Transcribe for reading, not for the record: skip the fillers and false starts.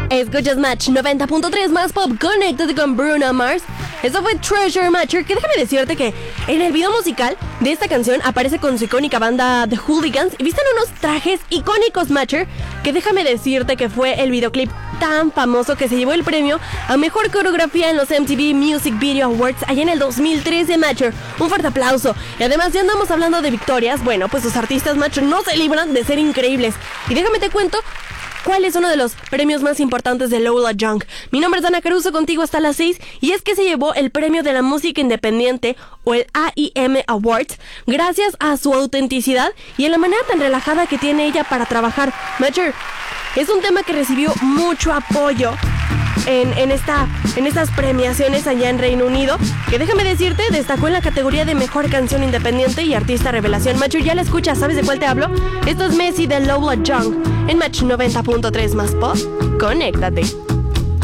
Escuchas Match 90.3 más pop, conéctate con Bruno Mars. Eso fue Treasure Matcher, que déjame decirte que en el video musical de esta canción aparece con su icónica banda The Hooligans y visten unos trajes icónicos, Matcher, que déjame decirte que fue el videoclip tan famoso que se llevó el premio a mejor coreografía en los MTV Music Video Awards allá en el 2013, Matcher. Un fuerte aplauso. Y además, ya andamos hablando de victorias. Bueno, pues los artistas, Matcher, no se libran de ser increíbles. Y déjame te cuento ¿cuál es uno de los premios más importantes de Lola Young? Mi nombre es Dana Caruso, contigo hasta las 6, y es que se llevó el premio de la música independiente, o el AIM Awards, gracias a su autenticidad y a la manera tan relajada que tiene ella para trabajar. Matcher, es un tema que recibió mucho apoyo en estas premiaciones allá en Reino Unido, que déjame decirte, destacó en la categoría de mejor canción independiente y artista revelación. Matcher, ya la escuchas, ¿sabes de cuál te hablo? Esto es Messi de Lola Young en Match 90.3 más pop. Conéctate.